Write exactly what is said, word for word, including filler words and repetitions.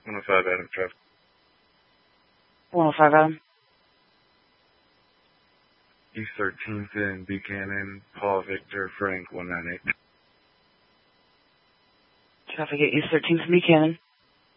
one oh five Adam traffic. one oh five Adam. East thirteenth in Buchanan, Paul Victor Frank one nine eight. Traffic at East thirteenth in Buchanan.